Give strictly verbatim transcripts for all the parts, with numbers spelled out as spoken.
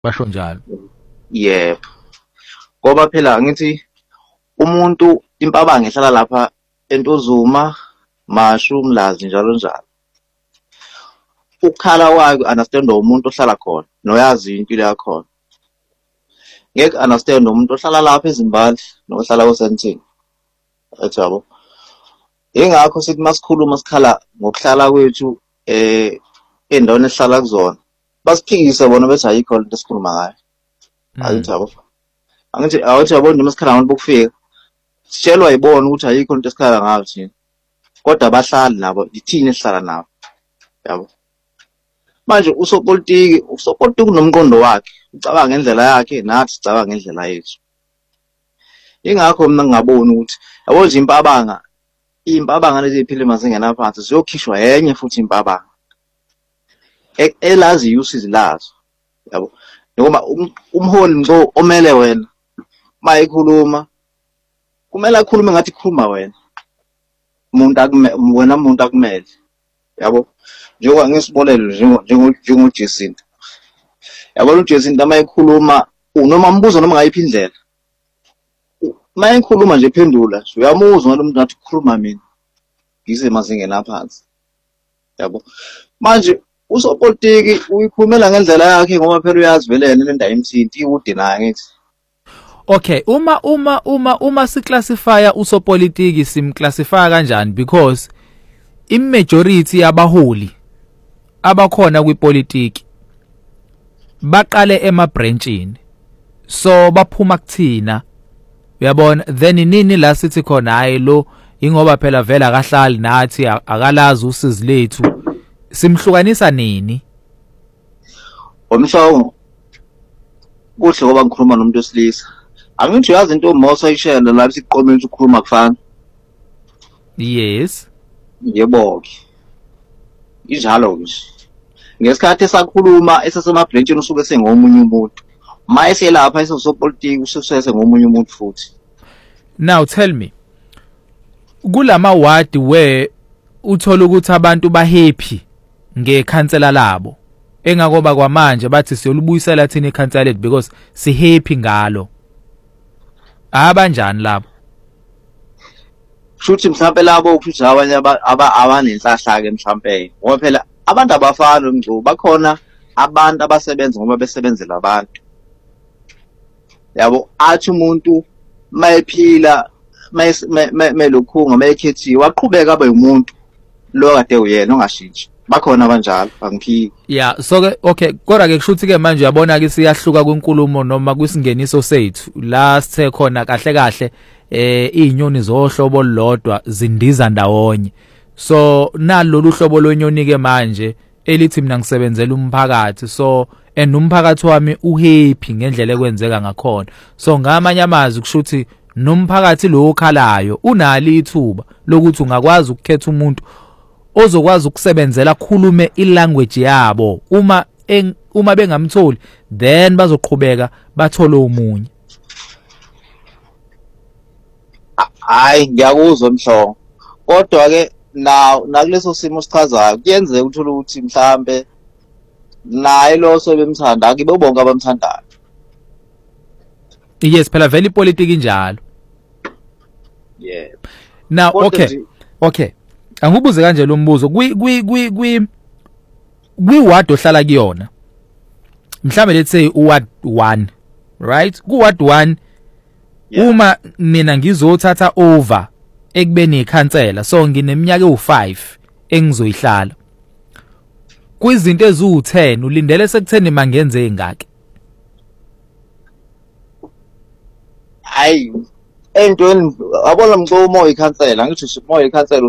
Basho njalo. Yebo. Ngoba phela ngithi umuntu impabanga ehlala lapha eNtuzuma, Mashu, Mlazi njalo njalo. Ukukhala kwayo understand umuntu ohlala khona noyazi impilo yakhona. Ngeke understand umuntu ohlala lapha eZimbabwe nohlala eSandton. Ethabo. Ingakho sithi masikhuluma sikhala ngokuhlala kwethu eh endaweni esihlala kuzona. Basiphikise bona bethi ayikho into esikhuluma ngayo. Ayithabo. Angithi awuthi yabona noma sikhala ngabantu bokufika. Sitshelwa yibona ukuthi ayikho into esikhala ngayo thina. Kodwa abahlali nabo ithini esihlala nabo. Yabo. Manje usopolitiki, usopolitiki unomqondo wakhe. Ucabanga ngendlela yakhe nathi sicabanga ngendlela yethu. Ingakho mina ngingabona ukuthi yabo nje impabanga impabanga lezi iphile mazingena phansi siyokhishwa yenye futhi impabanga. Elazi usizi lazo. Yabo. Noma umholi ngco omele wena mayikhuluma kumele akhulume ngathi khuluma wena. Umuntu akumele wena umuntu akumele. Yabo. Njengoba ngisibolelo njengo njengo Jacinta. Yabo uJacinta mayikhuluma unoma mbuzo noma ngayiphi indlela. Mayikhuluma nje phendula. Uyamuzwa lo muntu ngathi khuluma mina. Ngise mazingena phansi. Yabo. Manje usopolitiki uyikhulumela ngendlela yakhe ngoba phela uyazi velene le ndawo imthinti ikude naye ngithi. Okay, uma uma uma uma siclassifya usopolitiki simclassifya kanjani because imajority yabaholi abakhona kwipolitiki baqale ema branchini so baphuma kuthina uyabona then nini la sithi khona hayi lo ingoba phela vela akahlali nathi akalazi usizi lethu simhlukanisa nini omshawo kuhle ngoba ngikhuluma nomuntu wesilisa angithi uyazi into uMosa ayishela lapho siqomela ukukhuluma kufana yes yebo injalo nje ngesikhathi esakhuluma esasema branchini usuke sengomunye umuntu mayese lapha esopolitiki usese ngomunye umuntu futhi. Now tell me kulama ward where uthola ukuthi abantu ba happy ngekhansela labo engakoba kwamanje bathi siyolubuyisela thina ikhansela lethu because si happy ngalo abanjani labo shuthi mhlawumbe labo ukuthi abanye aba abanenhlahla ke mhlawumbe ngoba phela abantu abafana umgcu bakhona abantu abasebenza ngoba besebenzela abantu yabo athi umuntu mayephila mayelokhunga mayekhethiwe waqhubeka abe umuntu lo kade uyena ongashintshi bakhona abanjalo angiphiki. Yeah, so ke okay kodwa ke kushuthi ke manje uyabona ke siyahluka kwenkulumo noma kwisingeniso sethu la sithe khona kahle kahle eh izinyoni zohlobo lodwa zindiza ndawonye. So nalolu hlobo lonyoni ke manje elithi mina ngisebenzela umphakathi so and umphakathi wami uhappy ngendlela ekwenzeka ngakhona. So ngamanye amazwi kushuthi nomphakathi lo okhalayo unali ithuba lokuthi ungakwazi ukukhetha umuntu ozokwazi ukusebenzela khulume ilanguage yabo uma en, uma bengamtholi then bazoqhubeka bathole umunye. Hayi ngiyakuzwa mhlongo kodwa ke na nakuleso simo sichazayo kuyenzeka uthola ukuthi mhlambe naye lo sobemthanda akibe bonke abamthandayo. Yes phela vele ipolitiki njalo. Yeah. Now okay okay angibuze kanje lo mbuzo kwi kwi kwi kwi kwi ward ohlala kuyona mhlambe let's say ward one right ku ward one yeah. Uma mina ngizothatha over ekubeni ikhansela so ngineminyaka ewu five engizoyihlala kwizinto eziwu ten ulindele sekutheni mangenze engaki hayi entweni abona mcomo ikhansela ngithi moya ikhansela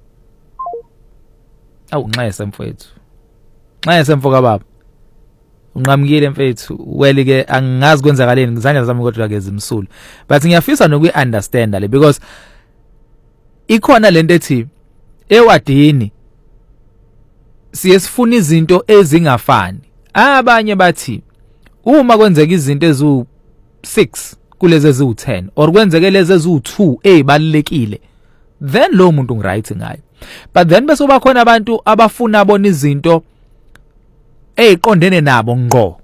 awu nxese mfowethu nxese mfoka baba unqamukile mfethu weli ke angazi kwenzakaleni ngizange zami kodwa ke zimsulu but ngiyafisa nokuyi understand le because ikhona lento ethi ewadini siyesifuna izinto ezingafani abanye bathi uma kwenzeka izinto ezu six kulezi ezu ten or kwenzeke lezi ezu two ezibalekile then lo muntu ngiright ngayo but then bese kuba khona abantu abafuna bona izinto eziqondene nabo ngqo